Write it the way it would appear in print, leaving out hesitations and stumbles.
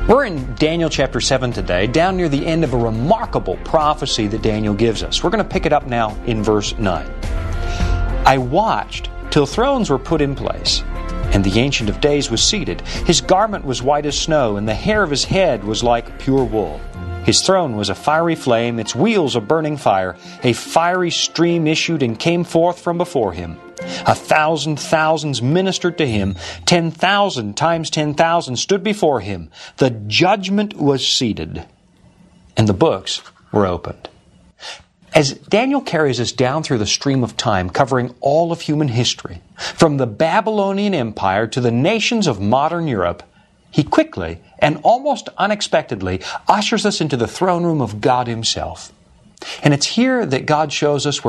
We're in Daniel chapter 7 today, down near the end of a remarkable prophecy that Daniel gives us. We're going to pick it up now in verse 9. I watched till thrones were put in place, and the Ancient of Days was seated. His garment was white as snow, and the hair of his head was like pure wool. His throne was a fiery flame, its wheels a burning fire. A fiery stream issued and came forth from before him. 1,000 thousands ministered to him. 10,000 times 10,000 stood before him. The judgment was seated, and the books were opened. As Daniel carries us down through the stream of time, covering all of human history, from the Babylonian Empire to the nations of modern Europe, he quickly and almost unexpectedly ushers us into the throne room of God Himself. And it's here that God shows us where